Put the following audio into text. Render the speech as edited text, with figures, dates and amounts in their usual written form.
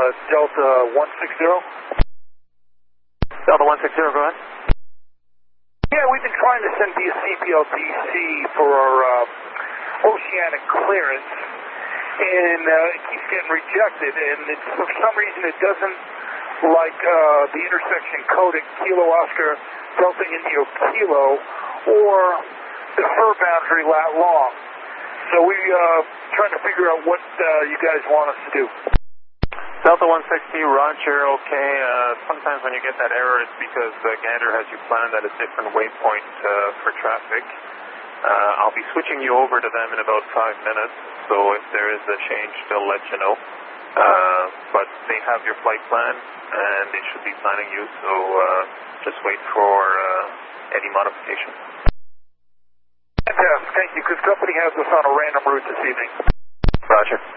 Delta 160. Delta 160, go ahead. Yeah, we've been trying to send via CPLDC for our oceanic clearance, and it keeps getting rejected, and for some reason it doesn't like the intersection code at Kilo Oscar Delta Indio Kilo or the fur boundary lat long. So we're trying to figure out what you guys want us to do. Delta 160, roger, okay. Sometimes when you get that error, it's because Gander has you planned at a different waypoint for traffic. I'll be switching you over to them in about 5 minutes, so if there is a change, they'll let you know. But they have your flight plan, and they should be planning you, so just wait for any modification. Fantastic, thank you, because company has us on a random route this evening. Roger.